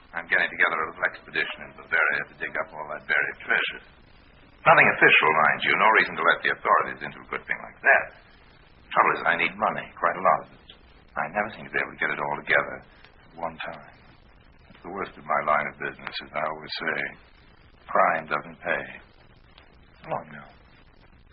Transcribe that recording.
I'm getting together a little expedition in Bavaria to dig up all that buried treasure. Nothing official, mind you. No reason to let the authorities into a good thing like that. Trouble is, I need money, quite a lot of it. I never seem to be able to get it all together at one time. That's the worst of my line of business, as I always say. Crime doesn't pay. So long now.